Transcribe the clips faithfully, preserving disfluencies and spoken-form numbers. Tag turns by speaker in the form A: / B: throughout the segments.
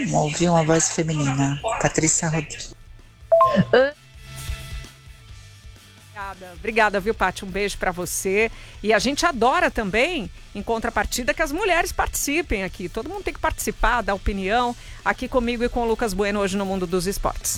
A: Ouvi uma voz feminina. Patrícia Rodrigues.
B: Obrigada, obrigada, viu, Paty? Um beijo pra você. E a gente adora também, em contrapartida, que as mulheres participem aqui. Todo mundo tem que participar, dar opinião. Aqui comigo e com o Lucas Bueno, hoje no Mundo dos Esportes.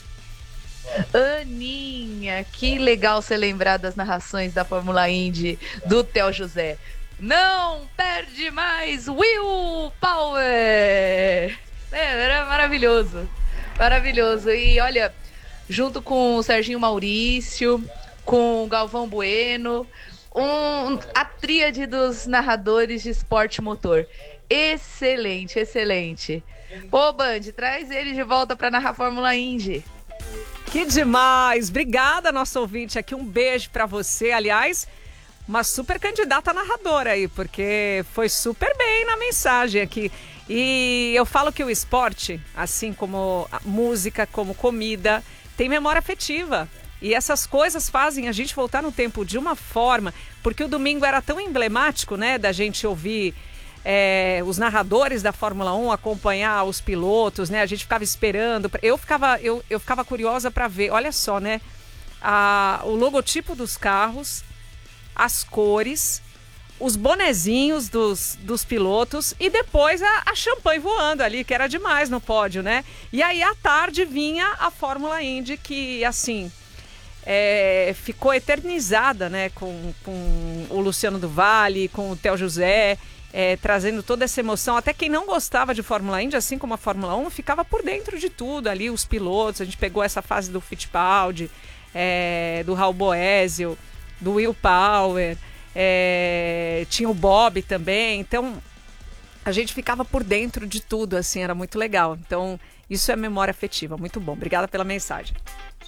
C: Aninha, que legal ser lembrar das narrações da Fórmula Indy do Theo José. Não perde mais, Will Power! É, era maravilhoso, maravilhoso. E olha, junto com o Serginho Maurício, com o Galvão Bueno, um, a tríade dos narradores de esporte motor. Excelente, excelente. Pô, Band, traz ele de volta para narrar Fórmula Indy.
B: Que demais! Obrigada, nosso ouvinte aqui. Um beijo pra você. Aliás, uma super candidata narradora aí, porque foi super bem na mensagem aqui. E eu falo que o esporte, assim como a música, como comida, tem memória afetiva. E essas coisas fazem a gente voltar no tempo de uma forma, porque o domingo era tão emblemático, né, da gente ouvir É, os narradores da Fórmula um, acompanhar os pilotos, né? A gente ficava esperando. Eu ficava, eu, eu ficava curiosa para ver, olha só, né? A, o logotipo dos carros, as cores, os bonezinhos dos, dos pilotos e depois a, a champanhe voando ali, que era demais no pódio, né? E aí à tarde vinha a Fórmula Indy, que assim... É, ficou eternizada, né? Com, com o Luciano do Vale, com o Theo José... É, trazendo toda essa emoção. Até quem não gostava de Fórmula Indy, assim como a Fórmula um, ficava por dentro de tudo ali, os pilotos. A gente pegou essa fase do Fittipaldi, é, do Raul Boesel, do Will Power, é, tinha o Bob também. Então, a gente ficava por dentro de tudo, assim, era muito legal. Então, isso é memória afetiva, muito bom. Obrigada pela mensagem.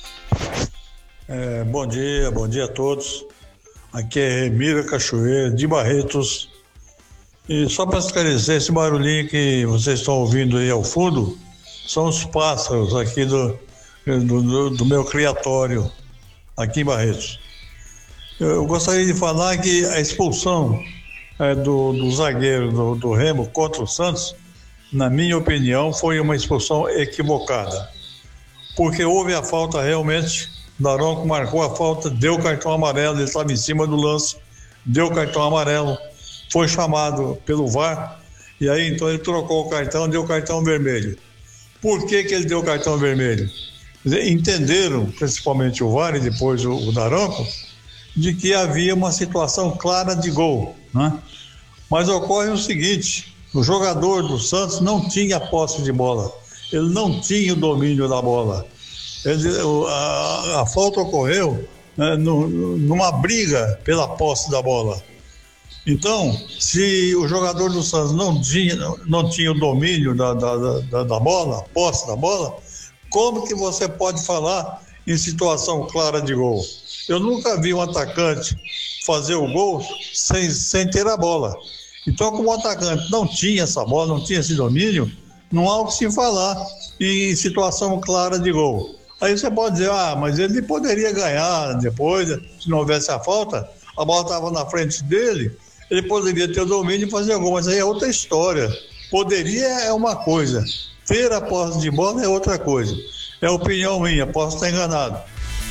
D: É, bom dia, bom dia a todos. Aqui é Remira Cachoeira, de Barretos. E só para esclarecer, esse barulhinho que vocês estão ouvindo aí ao fundo são os pássaros aqui do, do, do meu criatório, aqui em Barretos. Eu gostaria de falar que a expulsão é, do, do zagueiro do, do Remo contra o Santos, na minha opinião, foi uma expulsão equivocada. Porque houve a falta realmente, Daronco marcou a falta, deu cartão amarelo, ele estava em cima do lance, deu cartão amarelo. Foi chamado pelo V A R e aí então ele trocou o cartão, deu cartão vermelho. Por que que ele deu cartão vermelho? Entenderam, principalmente o V A R e depois o, o Daronco, de que havia uma situação clara de gol, né? Mas ocorre o seguinte, o jogador do Santos não tinha posse de bola, ele não tinha o domínio da bola. Ele, a, a falta ocorreu, né, no, numa briga pela posse da bola. Então, se o jogador do Santos não tinha, não tinha o domínio da, da, da, da bola, a posse da bola, como que você pode falar em situação clara de gol? Eu nunca vi um atacante fazer o gol sem, sem ter a bola. Então, como o atacante não tinha essa bola, não tinha esse domínio, não há o que se falar em situação clara de gol. Aí você pode dizer, ah, mas ele poderia ganhar depois, se não houvesse a falta, a bola estava na frente dele, ele poderia ter o domínio e fazer gol, mas aí é outra história. Poderia é uma coisa, ter a posse de bola é outra coisa. É opinião minha, posso estar enganado.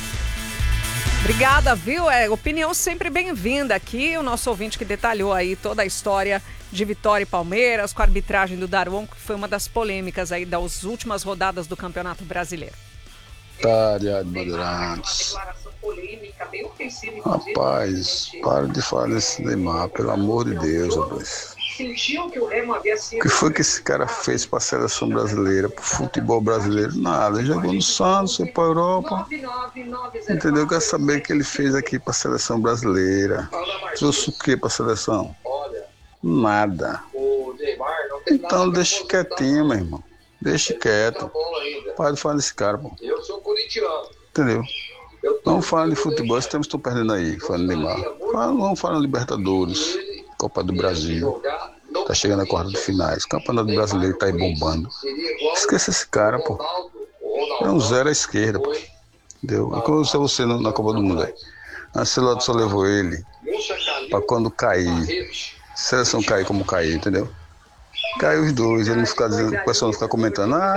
B: Obrigada, viu? É opinião sempre bem-vinda aqui. O nosso ouvinte que detalhou aí toda a história de Vitória e Palmeiras, com a arbitragem do Daronco, que foi uma das polêmicas aí das últimas rodadas do Campeonato Brasileiro.
E: Tarde, Bandeirantes. Rapaz, para de falar desse Neymar, pelo amor de Deus, rapaz. O que foi que esse cara fez para a seleção brasileira, para o futebol brasileiro? Nada. Ele jogou no Santos, foi para a Europa. Entendeu? Eu quero saber o que ele fez aqui para a seleção brasileira. Trouxe o que para a seleção? Nada. Então deixa quietinho, meu irmão. Deixa quieto. Para de falar desse cara, pô.
F: Eu sou corintiano.
E: Entendeu? Não fala de futebol, esse tempo estão perdendo aí, falando de Neymar. Fala, vamos falar de Libertadores, Copa do Brasil. Tá chegando a quarta de finais. Campeonato Brasileiro tá aí bombando. Esqueça esse cara, pô. É um zero à esquerda, pô. Entendeu? E como você, você na Copa do Mundo aí? A Ancelotti só levou ele pra quando cair. Seleção cair como cair, entendeu? Caiu os dois, ele não ficar dizendo, o pessoal não ficar comentando, ah,